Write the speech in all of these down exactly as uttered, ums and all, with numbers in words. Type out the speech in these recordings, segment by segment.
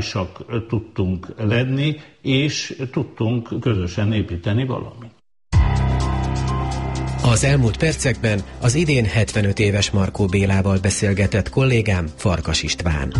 tudtunk lenni, és tudtunk közösen építeni valamit. Az elmúlt percekben az idén hetvenöt éves Markó Bélával beszélgetett kollégám, Farkas István.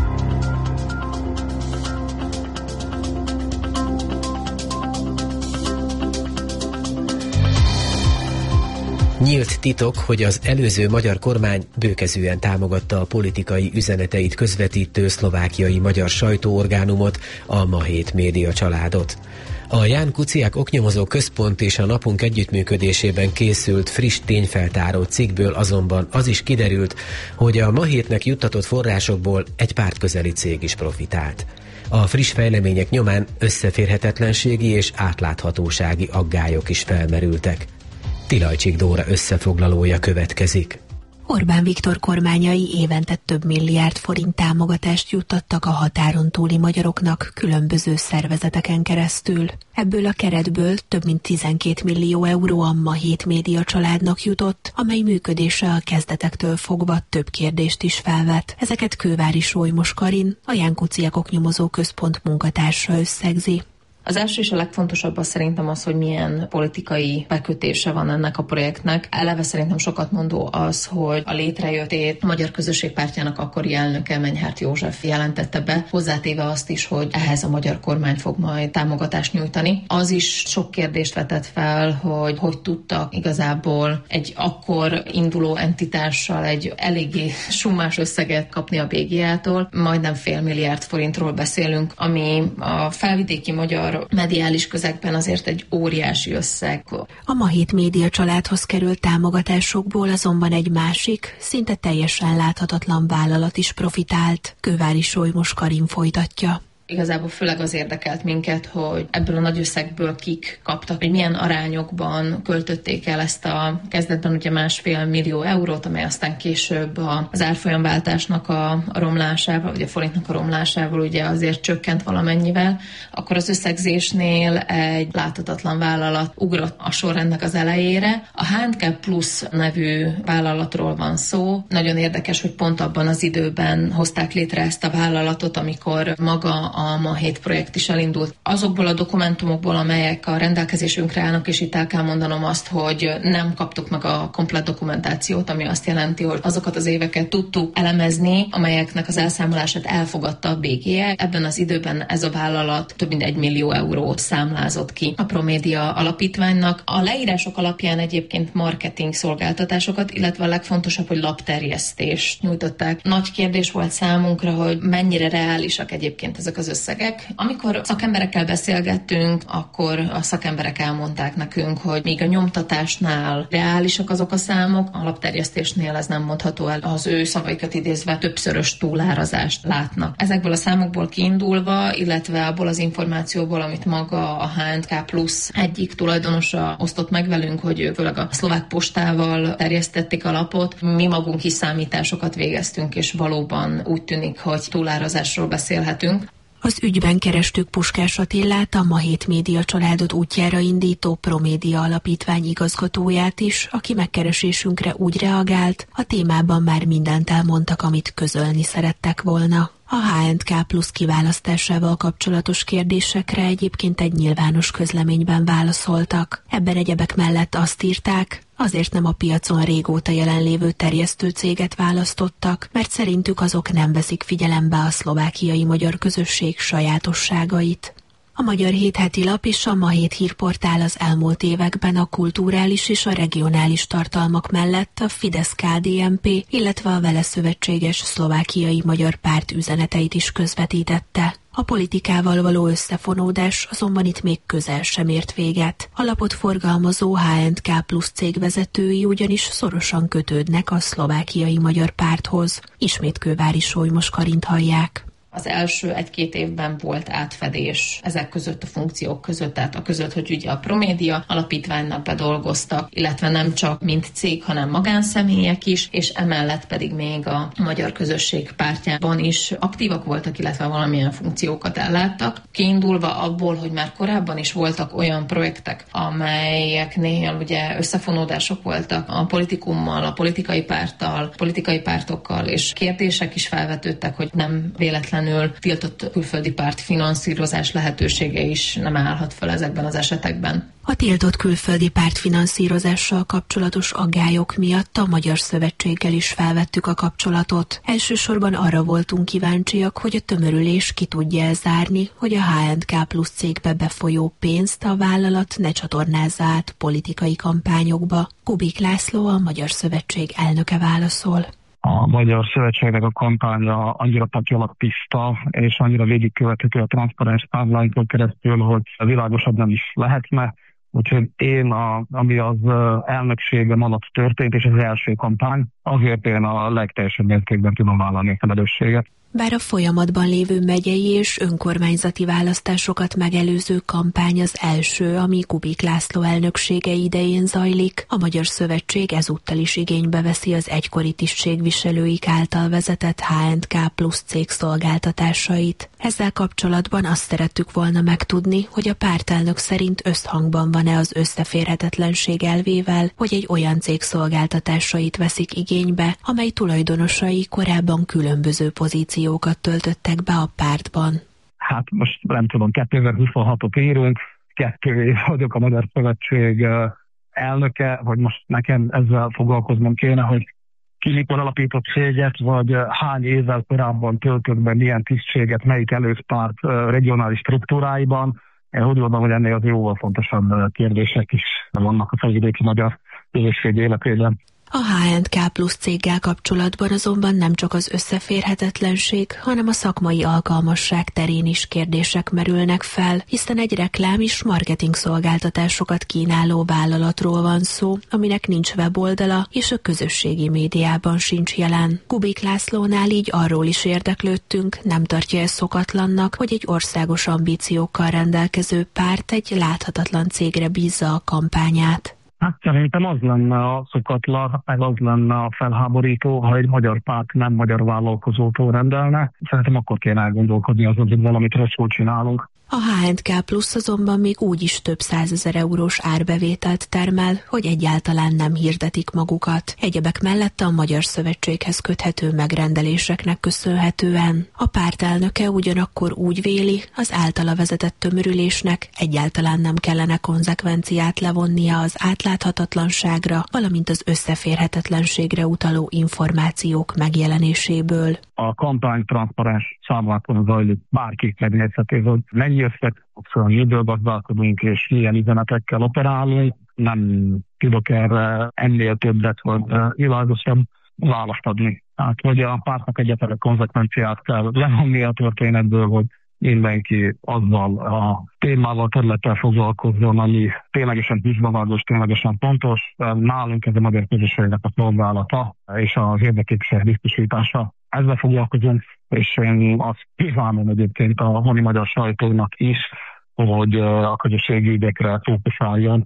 Nyílt titok, hogy az előző magyar kormány bőkezűen támogatta a politikai üzeneteit közvetítő szlovákiai magyar sajtóorgánumot, a Ma hét média családot. A Ján Kuciák oknyomozó központ és a Napunk együttműködésében készült friss tényfeltáró cikkből azonban az is kiderült, hogy a Ma hétnek juttatott forrásokból egy pártközeli cég is profitált. A friss fejlemények nyomán összeférhetetlenségi és átláthatósági aggályok is felmerültek. Tilajcsik Dóra összefoglalója következik. Orbán Viktor kormányai évente több milliárd forint támogatást juttattak a határon túli magyaroknak különböző szervezeteken keresztül. Ebből a keretből több mint tizenkét millió euró a Ma hét média családnak jutott, amely működése a kezdetektől fogva több kérdést is felvet. Ezeket Kővári Solymos Karin, a Ján Kuciák oknyomozó központ munkatársa összegzi. Az első és a legfontosabb az szerintem az, hogy milyen politikai bekötése van ennek a projektnek. Eleve szerintem sokat mondó az, hogy a létrejöttét a Magyar Közösség Pártjának akkori elnöke, Menyhárt József jelentette be, hozzátéve azt is, hogy ehhez a magyar kormány fog majd támogatást nyújtani. Az is sok kérdést vetett fel, hogy hogy tudtak igazából egy akkor induló entitással egy eléggé summás összeget kapni a bé gé á-tól. Majdnem fél milliárd forintról beszélünk, ami a felvidéki magyar mediális közegben azért egy óriási összeg. A Ma hét média családhoz került támogatásokból azonban egy másik, szinte teljesen láthatatlan vállalat is profitált. Kővári Solymos Karin folytatja. Igazából főleg az érdekelt minket, hogy ebből a nagy összegből kik kaptak, hogy milyen arányokban költötték el ezt a kezdetben ugye másfél millió eurót, amely aztán később az árfolyamváltásnak a romlásával, vagy a forintnak a romlásával ugye azért csökkent valamennyivel, akkor az összegzésnél egy láthatatlan vállalat ugrott a sorrendnek az elejére. A Handicap Plus nevű vállalatról van szó. Nagyon érdekes, hogy pont abban az időben hozták létre ezt a vállalatot, amikor maga a Ma hét projekt is elindult. Azokból a dokumentumokból, amelyek a rendelkezésünkre állnak, és itt el kell mondanom azt, hogy nem kaptuk meg a komplett dokumentációt, ami azt jelenti, hogy azokat az éveket tudtuk elemezni, amelyeknek az elszámolását elfogadta a bé gé á. Ebben az időben ez a vállalat több mint egy millió eurót számlázott ki a Promédia alapítványnak. A leírások alapján egyébként marketing szolgáltatásokat, illetve a legfontosabb, hogy lapterjesztést nyújtották. Nagy kérdés volt számunkra, hogy mennyire reálisak egyébként ezek az összegek. Amikor szakemberekkel beszélgettünk, akkor a szakemberek elmondták nekünk, hogy még a nyomtatásnál reálisak azok a számok, a lapterjesztésnél ez nem mondható el. Az ő szavaikat idézve többszörös túlárazást látnak. Ezekből a számokból kiindulva, illetve abból az információból, amit maga a há end ká Plus egyik tulajdonosa osztott meg velünk, hogy ők főleg a szlovák postával terjesztették a lapot, mi magunk is számításokat végeztünk, és valóban úgy tűnik, hogy túlárazásról beszélhetünk. Az ügyben kerestük Puskás Attillát, a Ma hét média családot útjára indító Promédia alapítvány igazgatóját is, aki megkeresésünkre úgy reagált, a témában már mindent elmondtak, amit közölni szerettek volna. A há end ká Plus kiválasztásával kapcsolatos kérdésekre egyébként egy nyilvános közleményben válaszoltak. Ebben egyebek mellett azt írták, azért nem a piacon régóta jelenlévő terjesztő céget választottak, mert szerintük azok nem veszik figyelembe a szlovákiai magyar közösség sajátosságait. A Magyar Hét heti lap és a Ma hét hírportál az elmúlt években a kulturális és a regionális tartalmak mellett a Fidesz-ká dé en pé, illetve a vele szövetséges szlovákiai magyar párt üzeneteit is közvetítette. A politikával való összefonódás azonban itt még közel sem ért véget. A lapot forgalmazó há end ká Plus cégvezetői ugyanis szorosan kötődnek a szlovákiai magyar párthoz. Ismét Kővári Solymos Karint hallják. Az első egy-két évben volt átfedés ezek között a funkciók között, tehát a között, hogy ugye a Promédia alapítványnak bedolgoztak, illetve nem csak mint cég, hanem magánszemélyek is, és emellett pedig még a Magyar Közösség Pártjában is aktívak voltak, illetve valamilyen funkciókat elláttak. Kiindulva abból, hogy már korábban is voltak olyan projektek, amelyeknél ugye összefonódások voltak a politikummal, a politikai párttal, politikai pártokkal, és kérdések is felvetődtek, hogy nem véletlen függetlenül tiltott külföldi párt finanszírozás lehetősége is nem állhat fel ezekben az esetekben. A tiltott külföldi pártfinanszírozással kapcsolatos aggályok miatt a Magyar Szövetséggel is felvettük a kapcsolatot. Elsősorban arra voltunk kíváncsiak, hogy a tömörülés ki tudja zárni, hogy a há és ká plusz cégbe befolyó pénzt a vállalat ne csatornázza át politikai kampányokba. Kubik László, a Magyar Szövetség elnöke válaszol. A Magyar Szövetségnek a kampánya annyira patyolag tiszta, és annyira végigkövethető a transzparens tábláinkon keresztül, hogy világosabb nem is lehetne. Úgyhogy én, a, ami az elnökségem alatt történt, és az első kampány, azért én a legteljesebb mértékben tudom vállalni a felelősséget. Bár a folyamatban lévő megyei és önkormányzati választásokat megelőző kampány az első, ami Kubik László elnöksége idején zajlik, a Magyar Szövetség ezúttal is igénybe veszi az egykori tisztségviselőik által vezetett há és ká plusz cég szolgáltatásait. Ezzel kapcsolatban azt szerettük volna megtudni, hogy a pártelnök szerint összhangban van-e az összeférhetetlenség elvével, hogy egy olyan cég szolgáltatásait veszik igénybe, amely tulajdonosai korábban különböző pozíciókat töltöttek be a pártban. Hát most nem tudom, kétezer-huszonhatot írunk, kettő év vagyok a Magyar Szövetség elnöke, hogy most nekem ezzel foglalkoznom kéne, hogy ki mikor alapított céget, vagy hány évvel korábban töltött be milyen tisztséget, melyik előzpárt regionális struktúráiban. Én úgy gondolom, hogy ennél az jóval fontosabb kérdések is vannak a felvidéki magyar közösség életében. A há és ká plusz céggel kapcsolatban azonban nem csak az összeférhetetlenség, hanem a szakmai alkalmasság terén is kérdések merülnek fel, hiszen egy reklám és marketing szolgáltatásokat kínáló vállalatról van szó, aminek nincs weboldala, és a közösségi médiában sincs jelen. Kubik Lászlónál így arról is érdeklődtünk, nem tartja ezt szokatlannak, hogy egy országos ambíciókkal rendelkező párt egy láthatatlan cégre bízza a kampányát. Hát szerintem az lenne a szokatlan, meg az lenne a felháborító, ha egy magyar párt nem magyar vállalkozótól rendelne. Szerintem akkor kéne elgondolkodni azon, hogy valamit rosszul csinálunk. A há és ká plusz azonban még úgy is több százezer eurós árbevételt termel, hogy egyáltalán nem hirdetik magukat. Egyebek mellett a Magyar Szövetséghez köthető megrendeléseknek köszönhetően. A párt elnöke ugyanakkor úgy véli, az általa vezetett tömörülésnek egyáltalán nem kellene konzekvenciát levonnia az átláthatatlanságra, valamint az összeférhetetlenségre utaló információk megjelenéséből. A kampány transzparens számlákon zajlik, bárki megnézheti, hogy mennyi összegszor miből gazdálkodunk és milyen üzenetekkel operálunk. Nem tudok erre ennél többet, hogy világosabb választ adni. Hát, hogy a pártnak egyetlen konzekvenciát kell levonni a történetből, hogy mindenki azzal a témával, területtel foglalkozzon, ami ténylegesen húsbavágos, ténylegesen pontos. Nálunk ez a magyar közösségnek a szolgálata és az érdeképviség biztosítása. Ezzel foglalkozunk, és én azt kívánom egyébként a honi magyar sajtónak is, hogy a közösségi ügyekre fókuszáljon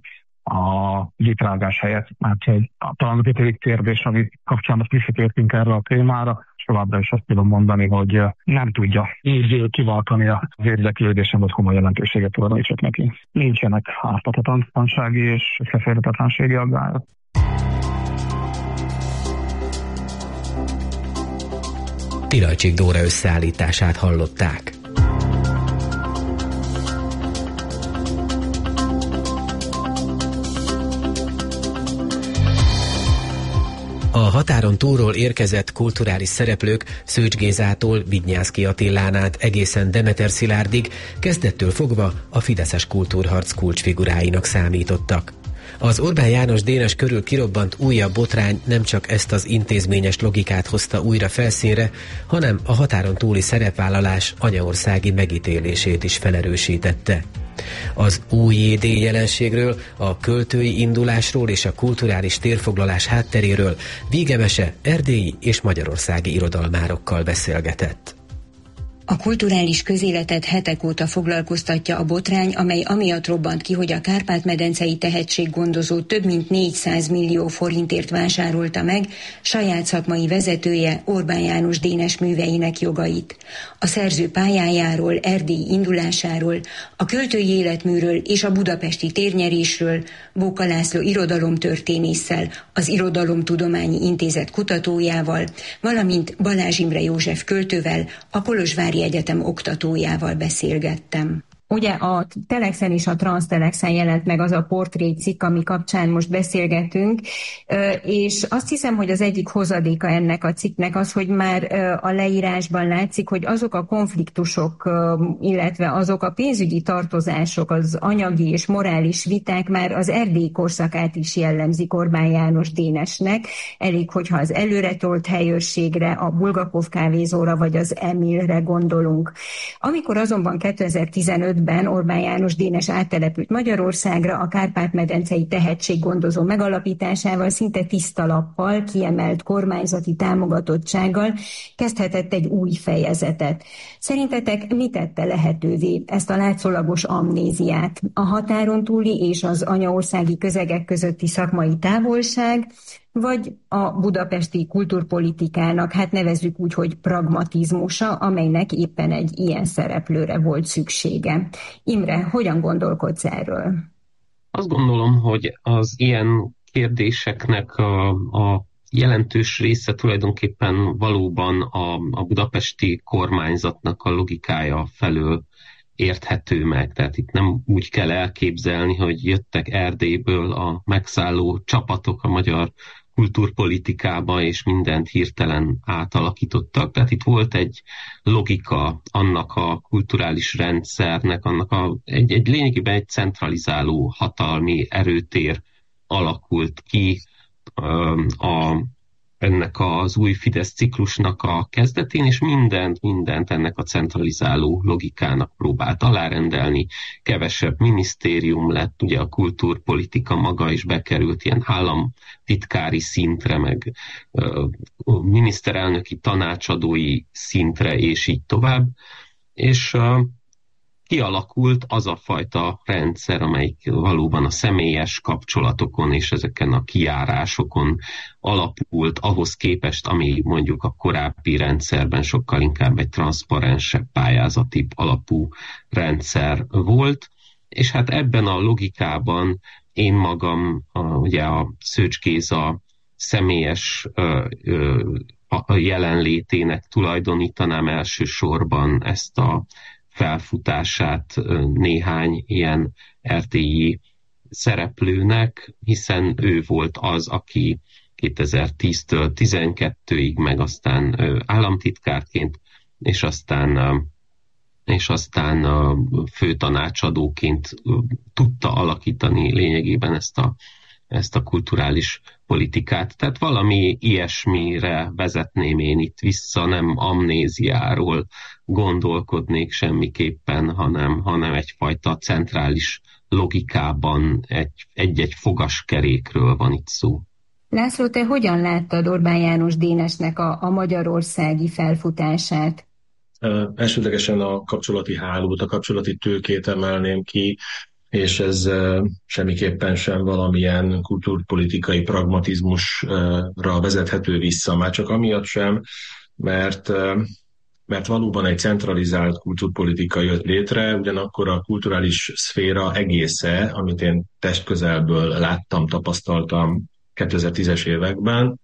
a vitrágás helyett. Mert talán a ötödik kérdés, ami kapcsán most visszatértünk erre a témára, és továbbra is azt tudom mondani, hogy nem tudja így kiváltani az érdeklődésem, vagy komoly jelentőséget tulajdonítsák neki. Nincsenek ártatlansági és összeférhetetlenségi aggályok. Pirajcsik Dóra összeállítását hallották. A határon túlról érkezett kulturális szereplők Szőcs Gézától Vidnyánszky Attilán át egészen Demeter Szilárdig kezdettől fogva a fideszes kultúrharc kulcsfiguráinak számítottak. Az Orbán János Dénes körül kirobbant újabb botrány nem csak ezt az intézményes logikát hozta újra felszínre, hanem a határon túli szerepvállalás anyaországi megítélését is felerősítette. Az új jé dé jelenségről, a költői indulásról és a kulturális térfoglalás hátteréről Vígemese erdélyi és magyarországi irodalmárokkal beszélgetett. A kulturális közéletet hetek óta foglalkoztatja a botrány, amely amiatt robbant ki, hogy a Kárpát-medencei tehetséggondozó több mint négyszáz millió forintért vásárolta meg saját szakmai vezetője Orbán János Dénes műveinek jogait. A szerző pályájáról, Erdély indulásáról, a költői életműről és a budapesti térnyerésről Bóka László irodalomtörténésszel, az Irodalomtudományi Intézet kutatójával, valamint Balázs Imre József költővel, a kolozsvári Kolozsvári Egyetem oktatójával beszélgettem. Ugye a Telexen és a Transtelexen jelent meg az a portrécikk, ami kapcsán most beszélgetünk, és azt hiszem, hogy az egyik hozadéka ennek a cikknek az, hogy már a leírásban látszik, hogy azok a konfliktusok, illetve azok a pénzügyi tartozások, az anyagi és morális viták már az Erdély korszakát is jellemzik Orbán János Dénesnek. Elég, hogyha az előretolt helyőrségre, a Bulgakov kávézóra vagy az Emilre gondolunk. Amikor azonban kétezer-tizenötben Orbán János Dénes áttelepült Magyarországra, a Kárpát-medencei tehetséggondozó megalapításával szinte tiszta lappal, kiemelt kormányzati támogatottsággal kezdhetett egy új fejezetet. Szerintetek mi tette lehetővé ezt a látszólagos amnéziát? A határon túli és az anyaországi közegek közötti szakmai távolság, vagy a budapesti kultúrpolitikának, hát nevezzük úgy, hogy pragmatizmusa, amelynek éppen egy ilyen szereplőre volt szüksége. Imre, hogyan gondolkodsz erről? Azt gondolom, hogy az ilyen kérdéseknek a, a jelentős része tulajdonképpen valóban a, a budapesti kormányzatnak a logikája felől érthető meg. Tehát itt nem úgy kell elképzelni, hogy jöttek Erdélyből a megszálló csapatok a magyar kultúrpolitikába, és mindent hirtelen átalakítottak. Tehát itt volt egy logika annak a kulturális rendszernek, annak a, egy, egy lényegében egy centralizáló hatalmi erőtér alakult ki a, ennek az új Fidesz ciklusnak a kezdetén, és mindent, mindent ennek a centralizáló logikának próbált alárendelni. Kevesebb minisztérium lett, ugye a kultúrpolitika maga is bekerült ilyen államtitkári szintre, meg uh, miniszterelnöki tanácsadói szintre, és így tovább. És uh, kialakult az a fajta rendszer, amelyik valóban a személyes kapcsolatokon és ezeken a kijárásokon alapult, ahhoz képest, ami mondjuk a korábbi rendszerben sokkal inkább egy transzparensebb, pályázati alapú rendszer volt, és hát ebben a logikában én magam, a, ugye a Szőcs Géza személyes ö, ö, a jelenlétének tulajdonítanám elsősorban ezt a felfutását néhány ilyen er té i szereplőnek, hiszen ő volt az, aki kétezer-tíztől tizenkettőig, meg aztán államtitkárként, és aztán, és aztán főtanácsadóként tudta alakítani lényegében ezt a, ezt a kulturális politikát. Tehát valami ilyesmire vezetném én itt vissza, nem amnéziáról gondolkodnék semmiképpen, hanem, hanem egyfajta centrális logikában egy, egy-egy fogaskerékről van itt szó. László, te hogyan láttad Orbán János Dénesnek a, a magyarországi felfutását? Uh, elsődlegesen a kapcsolati hálót, a kapcsolati tőkét emelném ki, és ez uh, semmiképpen sem valamilyen kultúrpolitikai pragmatizmusra vezethető vissza, már csak amiatt sem, mert, uh, mert valóban egy centralizált kultúrpolitika jött létre, ugyanakkor a kulturális szféra egésze, amit én testközelből láttam, tapasztaltam kétezer-tízes években,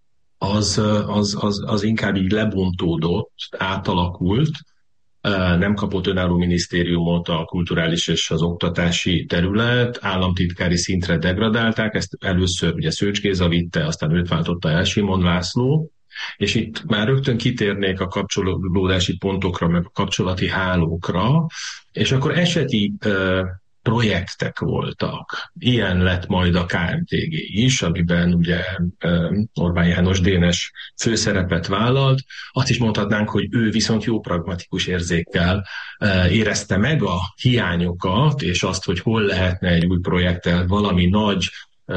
az, az, az, az inkább így lebontódott, átalakult, nem kapott önálló minisztériumot a kulturális és az oktatási terület, államtitkári szintre degradálták, ezt először ugye Szőcs Géza vitte, aztán őt váltotta el Simon László, és itt már rögtön kitérnék a kapcsolódási pontokra, meg a kapcsolati hálókra, és akkor eseti uh, projektek voltak. Ilyen lett majd a ká em té gé is, amiben ugye Orbán János Dénes főszerepet vállalt. Azt is mondhatnánk, hogy ő viszont jó pragmatikus érzékkel érezte meg a hiányokat, és azt, hogy hol lehetne egy új projekttel valami nagy,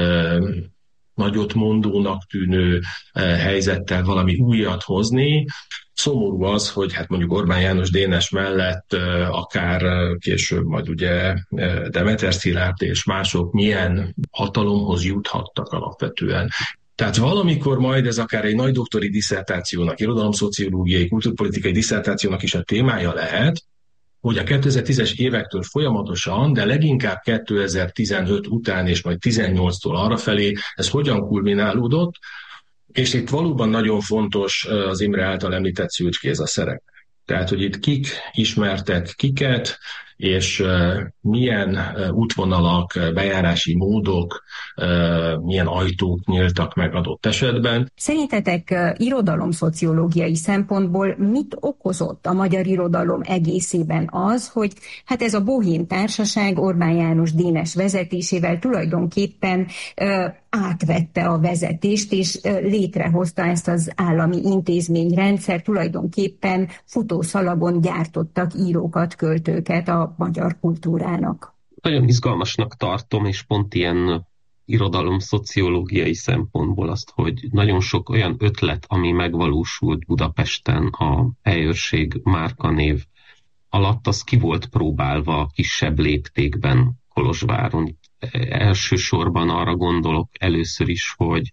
nagyot mondónak tűnő helyzettel valami újat hozni. Szomorú az, hogy hát mondjuk Orbán János Dénes mellett akár később majd ugye Demeter Szilárd és mások milyen hatalomhoz juthattak alapvetően. Tehát valamikor majd ez akár egy nagy doktori disszertációnak, irodalomszociológiai, kultúrpolitikai disszertációnak is a témája lehet, hogy a kétezer-tízes évektől folyamatosan, de leginkább kétezer-tizenöt után és majd tizennyolctól arrafelé ez hogyan kulminálódott, és itt valóban nagyon fontos az Imre által említett Szőcs Géza szerep. Tehát, hogy itt kik ismertek kiket, és milyen útvonalak, bejárási módok, milyen ajtók nyíltak meg adott esetben. Szerintetek irodalomszociológiai szempontból mit okozott a magyar irodalom egészében az, hogy hát ez a bohém társaság Orbán János Dénes vezetésével tulajdonképpen átvette a vezetést, és létrehozta ezt az állami intézményrendszer, tulajdonképpen futószalagon gyártottak írókat, költőket a magyar kultúrának. Nagyon izgalmasnak tartom, és pont ilyen irodalomszociológiai szempontból azt, hogy nagyon sok olyan ötlet, ami megvalósult Budapesten a helyőrség márkanév alatt, az ki volt próbálva kisebb léptékben Kolozsváron. Elsősorban arra gondolok először is, hogy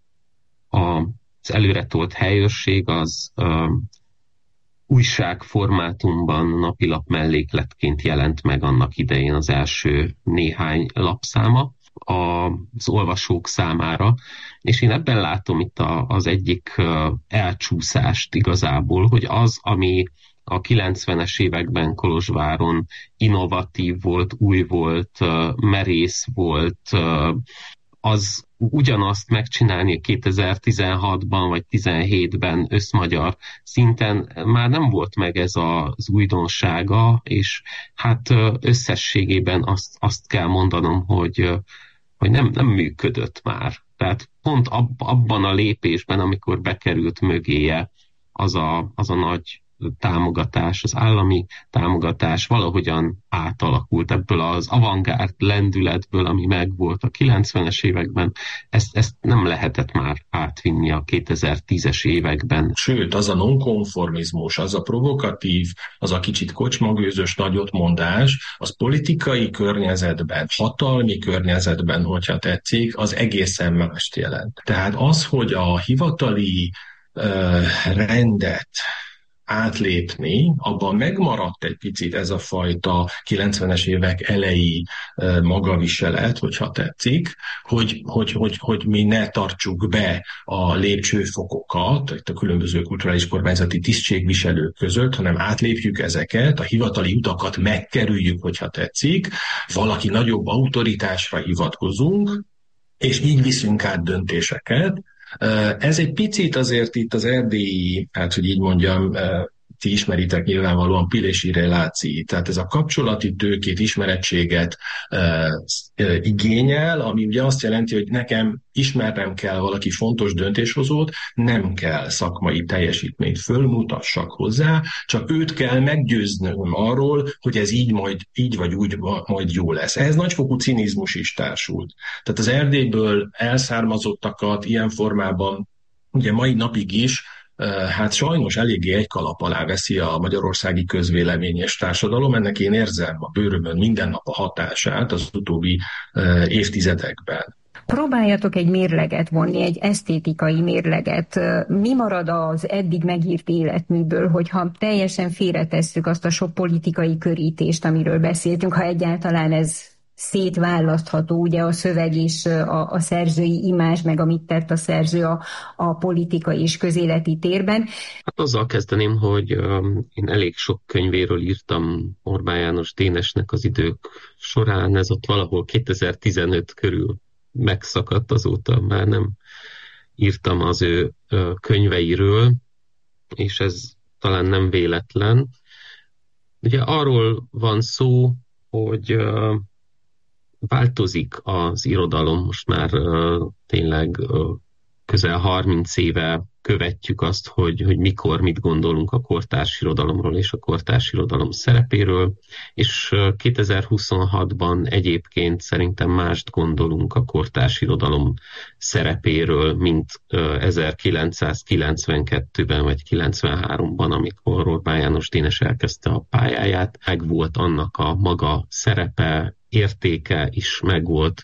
az előretolt helyőrség az uh, újságformátumban napilap mellékletként jelent meg annak idején az első néhány lapszáma az olvasók számára, és én ebben látom itt a, az egyik uh, elcsúszást igazából, hogy az, ami a kilencvenes években Kolozsváron innovatív volt, új volt, merész volt, az ugyanazt megcsinálni kétezer-tizenhatban vagy tizenhétben összmagyar szinten már nem volt meg ez az újdonsága, és hát összességében azt, azt kell mondanom, hogy, hogy nem, nem működött már. Tehát pont ab, abban a lépésben, amikor bekerült mögéje az a, az a nagy támogatás, az állami támogatás valahogyan átalakult ebből az avantgárd lendületből, ami megvolt a kilencvenes években, ezt, ezt nem lehetett már átvinni a kétezer-tízes években. Sőt, az a nonkonformizmus, az a provokatív, az a kicsit kocsmagőzös nagyotmondás, az politikai környezetben, hatalmi környezetben, hogyha tetszik, az egészen mást jelent. Tehát az, hogy a hivatali uh, rendet átlépni, abban megmaradt egy picit ez a fajta kilencvenes évek elejé magaviselet, hogyha tetszik, hogy, hogy, hogy, hogy mi ne tartsuk be a lépcsőfokokat itt a különböző kulturális kormányzati tisztségviselők között, hanem átlépjük ezeket, a hivatali utakat megkerüljük, hogyha tetszik, valaki nagyobb autoritásra hivatkozunk, és így viszünk át döntéseket. Ez egy picit azért itt az erdélyi, hát hogy így mondjam, ti ismeritek nyilvánvalóan Pilési reláció, tehát ez a kapcsolati tőkét, ismerettséget e, e, igényel, ami ugye azt jelenti, hogy nekem ismernem kell valaki fontos döntéshozót, nem kell szakmai teljesítményt fölmutassak hozzá, csak őt kell meggyőznöm arról, hogy ez így majd, így vagy úgy majd jó lesz. Ez nagyfokú cinizmus is társult. Tehát az Erdélyből elszármazottakat ilyen formában ugye mai napig is hát sajnos eléggé egy kalap alá veszi a magyarországi közvélemény és társadalom. Ennek én érzem a bőrömön minden nap a hatását az utóbbi évtizedekben. Próbáljatok egy mérleget vonni, egy esztétikai mérleget. Mi marad az eddig megírt életműből, hogyha teljesen félretesszük azt a sok politikai körítést, amiről beszéltünk, ha egyáltalán ez szétválasztható, ugye a szöveg és a, a szerzői imázs, meg amit tett a szerző a, a politikai és közéleti térben. Hát azzal kezdeném, hogy um, én elég sok könyvéről írtam Orbán János Dénesnek az idők során, ez ott valahol kétezer-tizenöt körül megszakadt, azóta már nem írtam az ő uh, könyveiről, és ez talán nem véletlen. Ugye arról van szó, hogy uh, változik az irodalom, most már uh, tényleg uh, közel harminc éve követjük azt, hogy, hogy mikor mit gondolunk a kortárs irodalomról és a kortárs irodalom szerepéről, és uh, kétezer-huszonhatban egyébként szerintem mást gondolunk a kortárs irodalom szerepéről, mint uh, ezerkilencszázkilencvenkettőben vagy kilencvenháromban, amikor Orbán János Dénes elkezdte a pályáját, meg volt annak a maga szerepe, értéke is megvolt,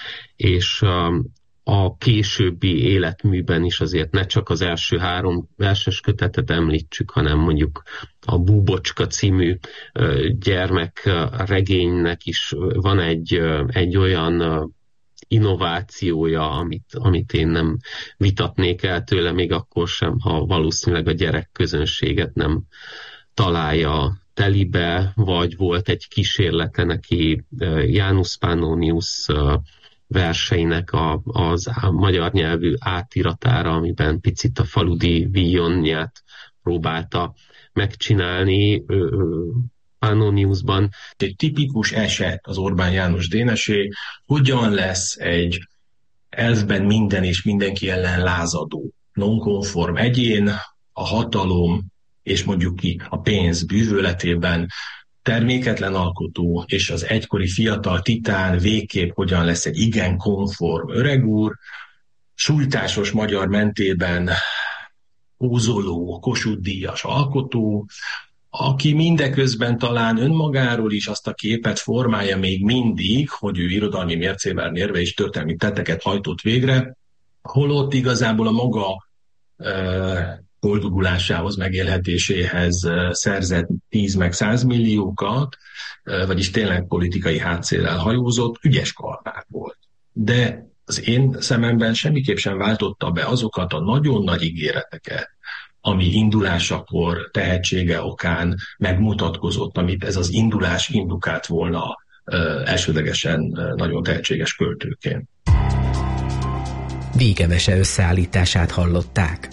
és um, a későbbi életműben is azért ne csak az első három verses kötetet említsük, hanem mondjuk a Búbocska című uh, gyermekregénynek is van egy, uh, egy olyan uh, innovációja, amit, amit én nem vitatnék el tőle, még akkor sem, ha valószínűleg a gyerekközönséget nem találja telibe, vagy volt egy kísérlete neki Janus Pannonius verseinek a, az a magyar nyelvű átiratára, amiben picit a faludi víjonját próbálta megcsinálni Pannoniusban. Egy tipikus eset az Orbán János Dénesé, hogyan lesz egy elvben minden és mindenki ellen lázadó, nonkonform egyén a hatalom és mondjuk ki a pénz bűvöletében terméketlen alkotó, és az egykori fiatal titán végképp hogyan lesz egy igen konform öregúr, sújtásos magyar mentében pózoló, Kossuth-díjas alkotó, aki mindeközben talán önmagáról is azt a képet formálja még mindig, hogy ő irodalmi mércével mérve és történelmi tetteket hajtott végre, holott igazából a maga e, boldogulásához, megélhetéséhez szerzett tíz meg száz milliókat, e, vagyis tényleg politikai hátszéllel hajózott, ügyes kalmár volt. De az én szememben semmiképp sem váltotta be azokat a nagyon nagy ígéreteket, ami indulásakor tehetsége okán megmutatkozott, amit ez az indulás indukált volna ö, elsődlegesen ö, nagyon tehetséges költőként. Végemese összeállítását hallották.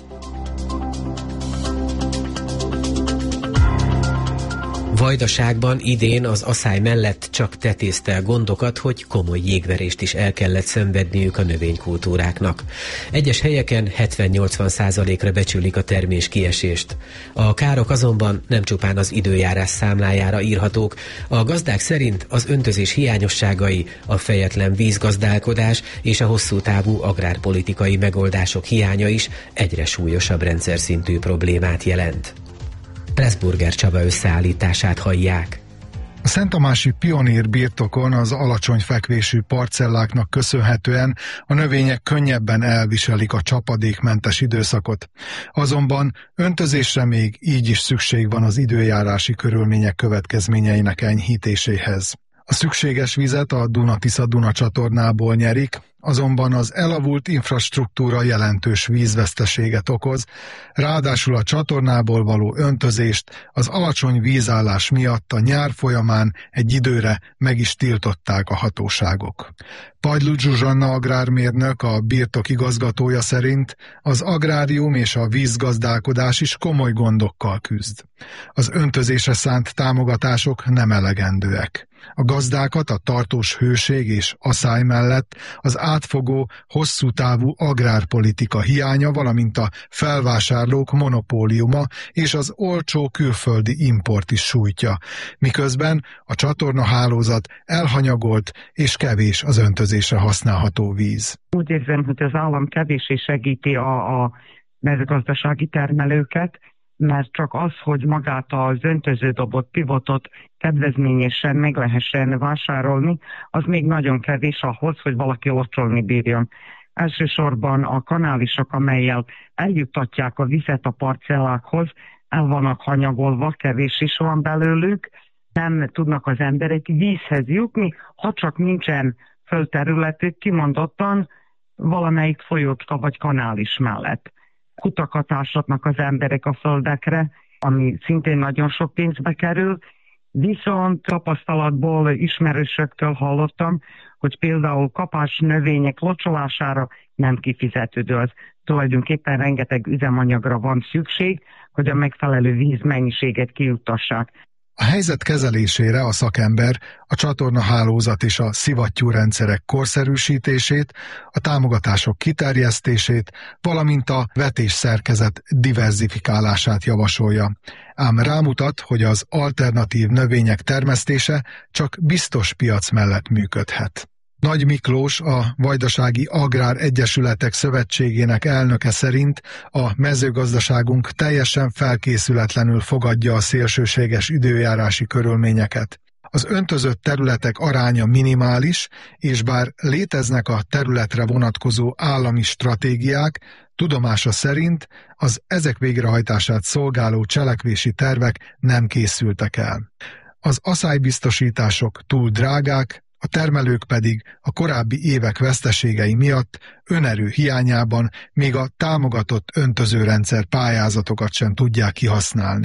Vajdaságban idén az aszály mellett csak tetézte a gondokat, hogy komoly jégverést is el kellett szenvedniük a növénykultúráknak. Egyes helyeken hetven-nyolcvan százalékra becsülik a termés kiesést. A károk azonban nem csupán az időjárás számlájára írhatók. A gazdák szerint az öntözés hiányosságai, a fejetlen vízgazdálkodás és a hosszú távú agrárpolitikai megoldások hiánya is egyre súlyosabb rendszerszintű problémát jelent. Pressburger Csaba összeállítását hallják. A Szenttamási Pionír birtokon az alacsony fekvésű parcelláknak köszönhetően a növények könnyebben elviselik a csapadékmentes időszakot. Azonban öntözésre még így is szükség van az időjárási körülmények következményeinek enyhítéséhez. A szükséges vizet a Duna-Tisza-Duna csatornából nyerik, azonban az elavult infrastruktúra jelentős vízveszteséget okoz, ráadásul a csatornából való öntözést az alacsony vízállás miatt a nyár folyamán egy időre meg is tiltották a hatóságok. Pajdlu Zsuzsanna agrármérnök, a birtok igazgatója szerint az agrárium és a vízgazdálkodás is komoly gondokkal küzd. Az öntözésre szánt támogatások nem elegendőek. A gazdákat a tartós hőség és aszály mellett az átfogó, hosszú távú agrárpolitika hiánya, valamint a felvásárlók monopóliuma és az olcsó külföldi import is sújtja, miközben a csatornahálózat elhanyagolt és kevés az öntözésre használható víz. Úgy érzem, hogy az állam kevéssé segíti a, a mezőgazdasági termelőket, mert csak az, hogy magát az öntöződobot, pivotot kedvezményesen meg lehessen vásárolni, az még nagyon kevés ahhoz, hogy valaki locsolni bírjon. Elsősorban a kanálisok, amelyel eljuttatják a vizet a parcellákhoz, el vannak hanyagolva, kevés is van belőlük, nem tudnak az emberek vízhez jutni, ha csak nincsen földterületük kimondottan valamelyik folyócska vagy kanális mellett. Kutakat ásatnak az emberek a földekre, ami szintén nagyon sok pénzbe kerül, viszont tapasztalatból ismerősöktől hallottam, hogy például kapás növények locsolására nem kifizetődő. Az tulajdonképpen rengeteg üzemanyagra van szükség, hogy a megfelelő vízmennyiséget kijuttassák. A helyzet kezelésére a szakember a csatornahálózat és a szivattyúrendszerek korszerűsítését, a támogatások kiterjesztését, valamint a vetésszerkezet diverzifikálását javasolja. Ám rámutat, hogy az alternatív növények termesztése csak biztos piac mellett működhet. Nagy Miklós, a Vajdasági Agrár Egyesületek Szövetségének elnöke szerint a mezőgazdaságunk teljesen felkészületlenül fogadja a szélsőséges időjárási körülményeket. Az öntözött területek aránya minimális, és bár léteznek a területre vonatkozó állami stratégiák, tudomása szerint az ezek végrehajtását szolgáló cselekvési tervek nem készültek el. Az aszálybiztosítások túl drágák, a termelők pedig a korábbi évek veszteségei miatt önerő hiányában még a támogatott öntözőrendszer pályázatokat sem tudják kihasználni.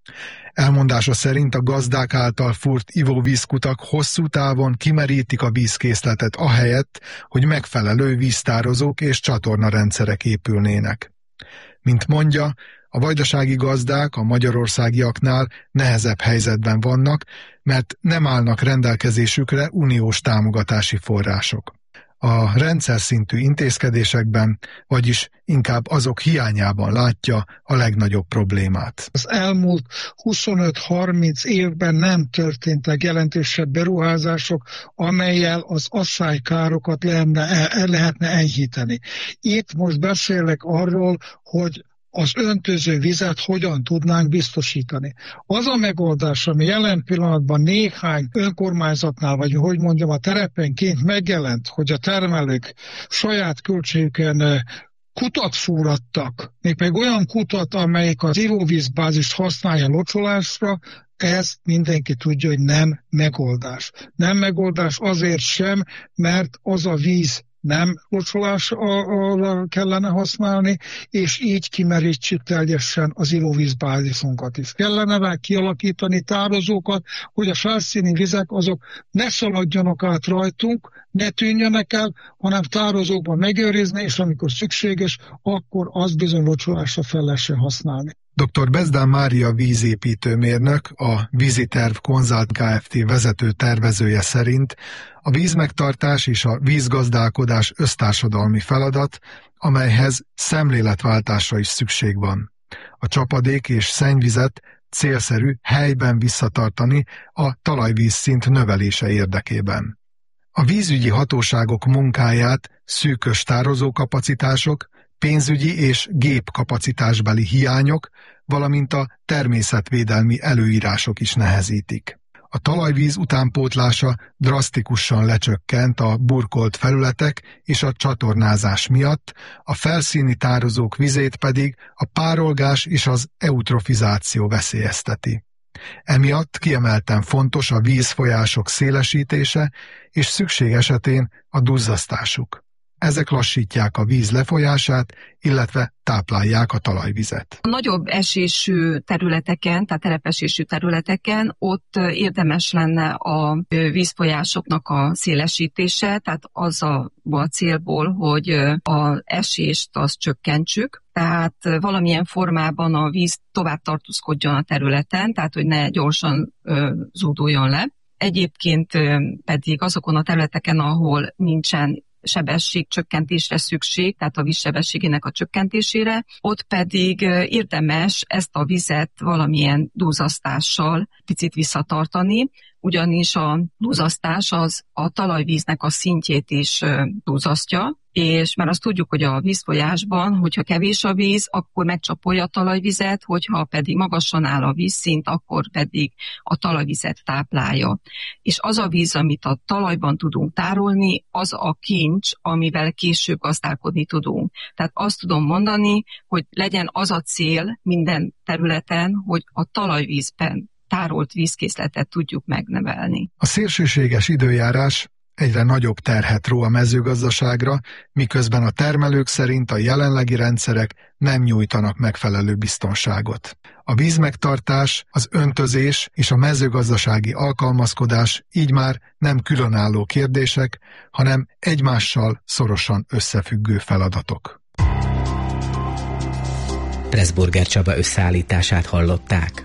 Elmondása szerint a gazdák által fúrt ivóvízkutak hosszú távon kimerítik a vízkészletet ahelyett, hogy megfelelő víztározók és csatornarendszerek épülnének. Mint mondja, a vajdasági gazdák a magyarországiaknál nehezebb helyzetben vannak, mert nem állnak rendelkezésükre uniós támogatási források. A rendszer szintű intézkedésekben, vagyis inkább azok hiányában látja a legnagyobb problémát. Az elmúlt huszonöt-harminc évben nem történtek jelentősebb beruházások, amellyel az asszálykárokat lehetne, lehetne enyhíteni. Itt most beszélek arról, hogy az öntöző vizet hogyan tudnánk biztosítani. Az a megoldás, ami jelen pillanatban néhány önkormányzatnál, vagy hogy mondjam, a terepenként megjelent, hogy a termelők saját költségükön kutat fúrattak, mégpedig olyan kutat, amelyik az ivóvízbázist használja locsolásra, ez mindenki tudja, hogy nem megoldás. Nem megoldás azért sem, mert az a víz nem locsolásra kellene használni, és így kimerítsük teljesen az ivóvízbázisunkat is. Kellene rá kialakítani tározókat, hogy a felszíni vizek azok ne szaladjanak át rajtunk, ne tűnjenek el, hanem tározókban megőrizni, és amikor szükséges, akkor azt bizony locsolásra fel lehessen használni. doktor Bezdán Mária vízépítőmérnök, a Víziterv Consult Kft. Vezető tervezője szerint a vízmegtartás és a vízgazdálkodás össztársadalmi feladat, amelyhez szemléletváltásra is szükség van. A csapadék és szennyvizet célszerű helyben visszatartani a talajvízszint növelése érdekében. A vízügyi hatóságok munkáját szűkös tározókapacitások, pénzügyi és gépkapacitásbeli hiányok, valamint a természetvédelmi előírások is nehezítik. A talajvíz utánpótlása drasztikusan lecsökkent a burkolt felületek és a csatornázás miatt, a felszíni tározók vizét pedig a párolgás és az eutrofizáció veszélyezteti. Emiatt kiemelten fontos a vízfolyások szélesítése és szükség esetén a duzzasztásuk. Ezek lassítják a víz lefolyását, illetve táplálják a talajvizet. A nagyobb esésű területeken, tehát terepesésű területeken ott érdemes lenne a vízfolyásoknak a szélesítése, tehát az a, a célból, hogy az esést azt csökkentsük, tehát valamilyen formában a víz tovább tartózkodjon a területen, tehát hogy ne gyorsan ö, zúduljon le. Egyébként pedig azokon a területeken, ahol nincsen sebességcsökkentésre szükség, tehát a vízsebességének a csökkentésére, ott pedig érdemes ezt a vizet valamilyen duzzasztással picit visszatartani, ugyanis a duzzasztás az a talajvíznek a szintjét is duzzasztja, és már azt tudjuk, hogy a vízfolyásban, hogyha kevés a víz, akkor megcsapolja a talajvizet, hogyha pedig magasan áll a vízszint, akkor pedig a talajvizet táplálja. És az a víz, amit a talajban tudunk tárolni, az a kincs, amivel később gazdálkodni tudunk. Tehát azt tudom mondani, hogy legyen az a cél minden területen, hogy a talajvízben tárolt vízkészletet tudjuk megnevelni. A szélsőséges időjárás egyre nagyobb terhet ró a mezőgazdaságra, miközben a termelők szerint a jelenlegi rendszerek nem nyújtanak megfelelő biztonságot. A vízmegtartás, az öntözés és a mezőgazdasági alkalmazkodás így már nem különálló kérdések, hanem egymással szorosan összefüggő feladatok. Pressburger Csaba összeállítását hallották.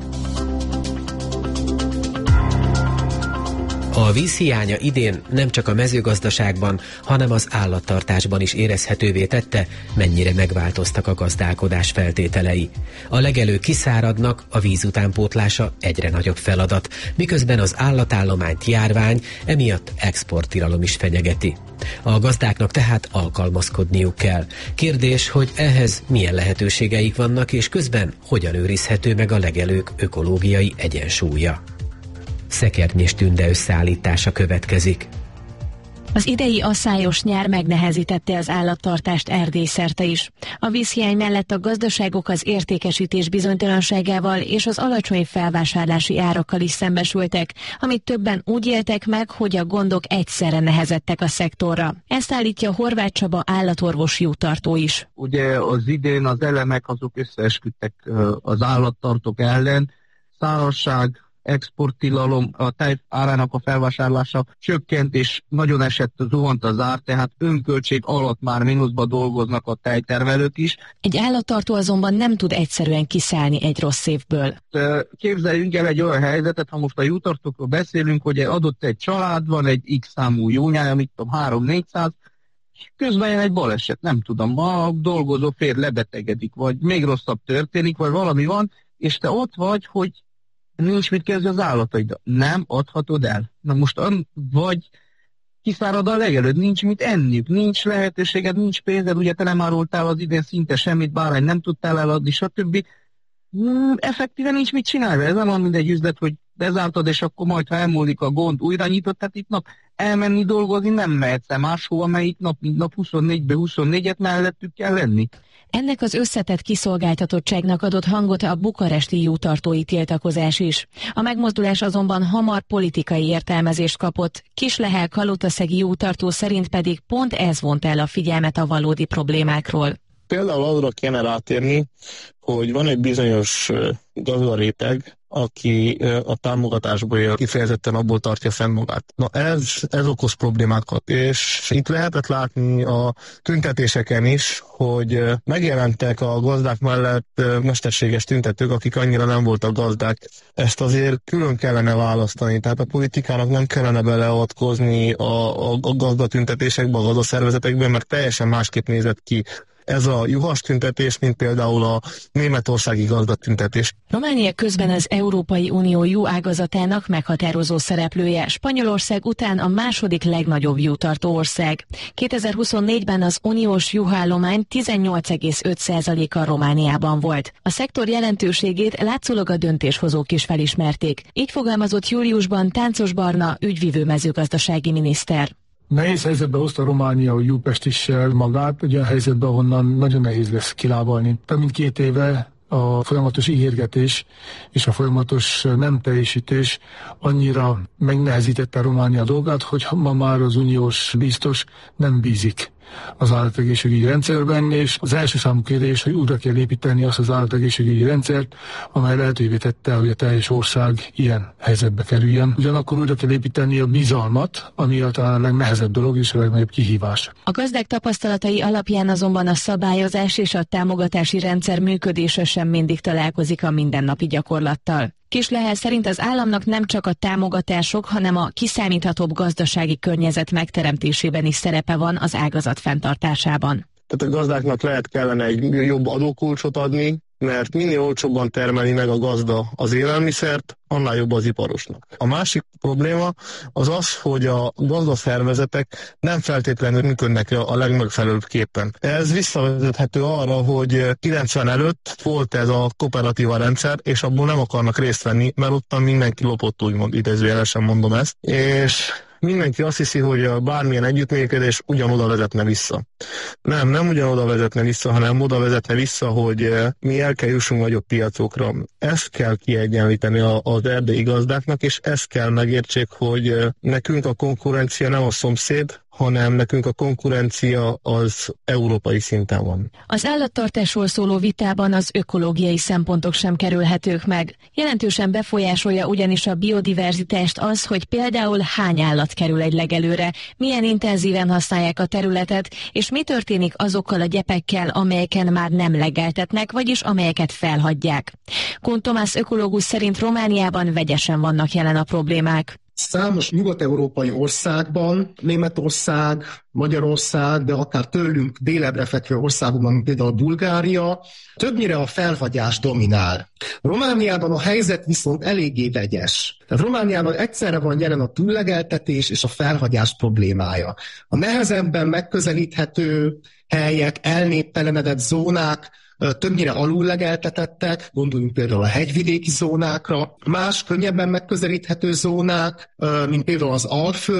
A vízhiánya idén nem csak a mezőgazdaságban, hanem az állattartásban is érezhetővé tette, mennyire megváltoztak a gazdálkodás feltételei. A legelők kiszáradnak, a víz utánpótlása egyre nagyobb feladat, miközben az állatállományt járvány, emiatt exporttilalom is fenyegeti. A gazdáknak tehát alkalmazkodniuk kell. Kérdés, hogy ehhez milyen lehetőségeik vannak, és közben hogyan őrizhető meg a legelők ökológiai egyensúlya. Szekernyés Tünde összeállítása következik. Az idei asszályos nyár megnehezítette az állattartást Erdély szerte is. A vízhiány mellett a gazdaságok az értékesítés bizonytalanságával és az alacsony felvásárlási árakkal is szembesültek, amit többen úgy éltek meg, hogy a gondok egyszerre nehezettek a szektorra. Ezt állítja Horváth Csaba állatorvos jutartó is. Ugye az idén az elemek azok összeesküdtek az állattartók ellen, szárazság, exporttilalom, a tej árának a felvásárlása csökkent, és nagyon esett, zuhant az ár, tehát önköltség alatt már mínuszba dolgoznak a tejtermelők is. Egy állattartó azonban nem tud egyszerűen kiszállni egy rossz évből. Képzeljünk el egy olyan helyzetet, ha most a jutartókról beszélünk, hogy adott egy család, van egy X számú jónyája, mit tudom, három-négyszáz, közben jön egy baleset, nem tudom, a dolgozó férj lebetegedik, vagy még rosszabb történik, vagy valami van, és te ott vagy, hogy nincs mit kezdeni az állataid. Nem adhatod el. Na most vagy kiszárad a legelőtt, nincs mit enniük, nincs lehetőséged, nincs pénzed, ugye te nem árultál az idén szinte semmit, bárány nem tudtál eladni, stb. Hmm, effektíven nincs mit csinálni. Ez nem van mindegy üzlet, hogy bezártad, és akkor majd, ha elmúlik a gond, újra nyitott, tehát itt nap elmenni dolgozni nem mehetsz el máshova, mert itt nap, mint nap huszonnégybe huszonnégyet mellettük kell lenni. Ennek az összetett kiszolgáltatottságnak adott hangot a bukaresti jutartói tiltakozás is. A megmozdulás azonban hamar politikai értelmezést kapott. Kislehel kalotaszegi jutartó szerint pedig pont ez vont el a figyelmet a valódi problémákról. Például arra kéne rátérni, hogy van egy bizonyos gazdaréteg, aki a támogatásból él, kifejezetten abból tartja fenn magát. Na ez, ez okoz problémákat, és itt lehetett látni a tüntetéseken is, hogy megjelentek a gazdák mellett mesterséges tüntetők, akik annyira nem voltak gazdák. Ezt azért külön kellene választani, tehát a politikának nem kellene beleavatkozni a, a, a gazdatüntetésekbe, a gazdaszervezetekben, mert teljesen másképp nézett ki ez a juhas tüntetés, mint például a németországi gazdatüntetés. Románia közben az Európai Unió juh ágazatának meghatározó szereplője, Spanyolország után a második legnagyobb juhtartó ország. kétezer-huszonnégyben az uniós juhállomány tizennyolc egész öt százaléka Romániában volt. A szektor jelentőségét látszólag a döntéshozók is felismerték. Így fogalmazott júliusban Táncos Barna ügyvivő mezőgazdasági miniszter. Nehéz helyzetbe hozta Románia a Juhpest is magát, egy olyan helyzetbe, ahonnan nagyon nehéz lesz kilábalni. Több mint két éve a folyamatos ígérgetés és a folyamatos nem teljesítés annyira megnehezítette Románia dolgát, hogy ma már az uniós biztos nem bízik az állategészségügyi rendszerben, és az első számú kérdés, hogy újra kell építeni azt az állategészségügyi rendszert, amely lehetővé tette, hogy a teljes ország ilyen helyzetbe kerüljön. Ugyanakkor újra kell építeni a bizalmat, ami talán a legnehezebb dolog és a legnagyobb kihívás. A gazdák tapasztalatai alapján azonban a szabályozás és a támogatási rendszer működése sem mindig találkozik a mindennapi gyakorlattal. Kislehel szerint az államnak nem csak a támogatások, hanem a kiszámíthatóbb gazdasági környezet megteremtésében is szerepe van az ágazat fenntartásában. Tehát a gazdáknak lehet kellene egy jobb adókulcsot adni, mert minél olcsóbban termeli meg a gazda az élelmiszert, annál jobb az iparosnak. A másik probléma az az, hogy a gazdaszervezetek nem feltétlenül működnek a legmegfelelőbb képen. Ez visszavezethető arra, hogy kilencven előtt volt ez a kooperatíva rendszer, és abból nem akarnak részt venni, mert ottan mindenki lopott, úgymond idézőjelesen mondom ezt, és mindenki azt hiszi, hogy a bármilyen együttműködés ugyanoda vezetne vissza. Nem, nem ugyanoda vezetne vissza, hanem oda vezetne vissza, hogy mi el kell jussunk nagyobb piacokra. Ezt kell kiegyenlíteni az erdélyi gazdáknak, és ezt kell megértsék, hogy nekünk a konkurencia nem a szomszéd, hanem nekünk a konkurencia az európai szinten van. Az állattartásról szóló vitában az ökológiai szempontok sem kerülhetők meg. Jelentősen befolyásolja ugyanis a biodiverzitást az, hogy például hány állat kerül egy legelőre, milyen intenzíven használják a területet, és mi történik azokkal a gyepekkel, amelyeken már nem legeltetnek, vagyis amelyeket felhagyják. Kun Tomás ökológus szerint Romániában vegyesen vannak jelen a problémák. Számos nyugat-európai országban, Németország, Magyarország, de akár tőlünk délebbre fekvő országokban, mint például Bulgária, többnyire a felhagyás dominál. Romániában a helyzet viszont eléggé vegyes. Tehát Romániában egyszerre van jelen a túllegeltetés és a felhagyás problémája. A nehezebben megközelíthető helyek, elnéptelenedett zónák többnyire alullegeltetettek, gondoljunk például a hegyvidéki zónákra, más könnyebben megközelíthető zónák, mint például az Alföld,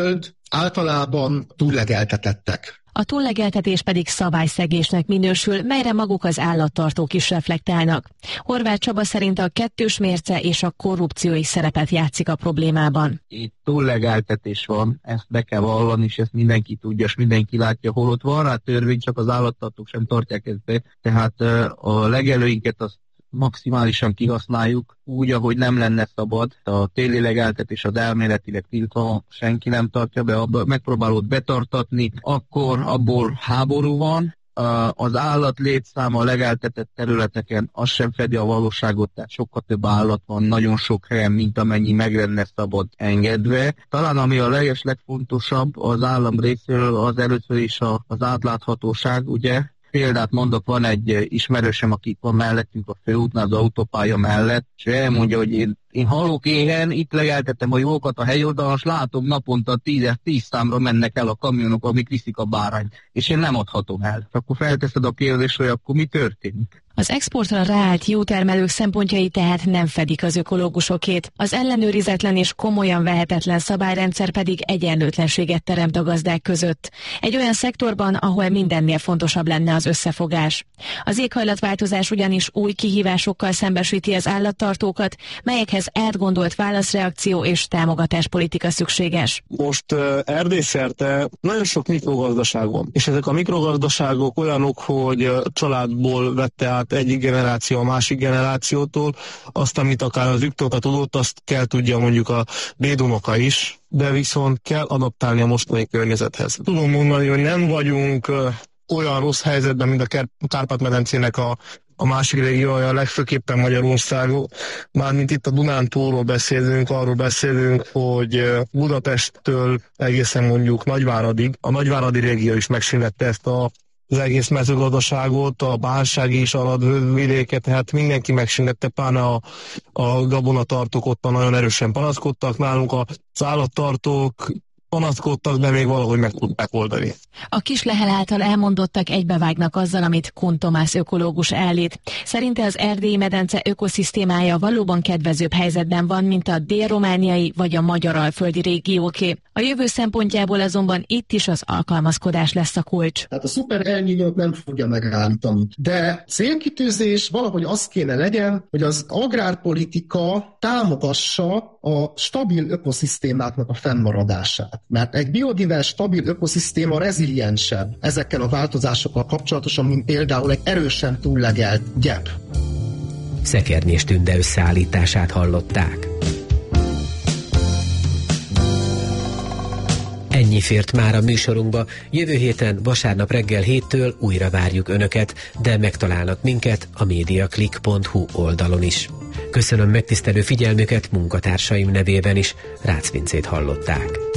általában túllegeltetettek. A túllegeltetés pedig szabályszegésnek minősül, melyre maguk az állattartók is reflektálnak. Horváth Csaba szerint a kettős mérce és a korrupció is szerepet játszik a problémában. Itt túllegeltetés van, ezt be kell vallani, és ezt mindenki tudja, és mindenki látja, holott van rá törvény, csak az állattartók sem tartják ezt be. Tehát a legelőinket azt maximálisan kihasználjuk, úgy, ahogy nem lenne szabad. A téli legeltetés az elméletileg tiltva, senki nem tartja be, abba megpróbálod betartatni, akkor abból háború van. Az állat létszáma a legeltetett területeken az sem fedi a valóságot, tehát sokkal több állat van nagyon sok helyen, mint amennyi meg lenne szabad engedve. Talán ami a leges legfontosabb az állam részéről, az először is az átláthatóság, ugye? Példát mondok, van egy ismerősem, aki van mellettünk a főútnál, az autópálya mellett, és elmondja, hogy én, én halok éhen, itt legeltettem a jókat a helyoldalon, és látom naponta tíz, tíz számra mennek el a kamionok, amik viszik a bárányt, és én nem adhatom el. Akkor felteszed a kérdést, hogy akkor mi történik? Az exportra ráállt jótermelők szempontjai tehát nem fedik az ökológusokét. Az ellenőrizetlen és komolyan vehetetlen szabályrendszer pedig egyenlőtlenséget teremt a gazdák között. Egy olyan szektorban, ahol mindennél fontosabb lenne az összefogás. Az éghajlatváltozás ugyanis új kihívásokkal szembesíti az állattartókat, melyekhez átgondolt válaszreakció és támogatáspolitika szükséges. Most uh, Erdélyszerte nagyon sok mikrogazdaság van, és ezek a mikrogazdaságok olyanok, hogy uh, családból vette át egyik generáció a másik generációtól, azt, amit akár az üktoka tudott, azt kell tudja mondjuk a dédunoka is, de viszont kell adaptálni a mostani környezethez. Tudom mondani, hogy nem vagyunk uh, olyan rossz helyzetben, mint a Kárpát-medencének a, a másik régiója, legfőképpen Magyarország. Mármint itt a Dunántúlról beszélünk, arról beszélünk, hogy Budapesttől egészen mondjuk Nagyváradig, a Nagyváradi régió is megsínlette ezt a az egész mezőgazdaságot, a bánsági és a vidéket, tehát mindenki megsínlette, pláne a, a gabonatartók ottan nagyon erősen panaszkodtak, nálunk az állattartók panaszkodtak, de még valahogy meg tudták oldani. A Kislehel által elmondottak egybevágnak azzal, amit Kun Tomás ökológus állít. Szerinte az erdélyi medence ökoszisztémája valóban kedvezőbb helyzetben van, mint a dél-romániai vagy a magyar-alföldi régióké. A jövő szempontjából azonban itt is az alkalmazkodás lesz a kulcs. Tehát a szuper elnyílót nem fogja megállítani. De célkitűzés valahogy az kéne legyen, hogy az agrárpolitika támogassa a stabil ökoszisztémáknak a fennmaradását. Mert egy biodivers, stabil ökoszisztéma reziliensebb ezekkel a változásokkal kapcsolatosan, mint például egy erősen túllegelt gyep. Szekernés Tünde összeállítását hallották. Ennyi fért már a műsorunkba. Jövő héten vasárnap reggel héttől újra várjuk Önöket, de megtalálnak minket a mediaclick pont hu oldalon is. Köszönöm megtisztelő figyelmüket munkatársaim nevében is. Rácz Vincét hallották.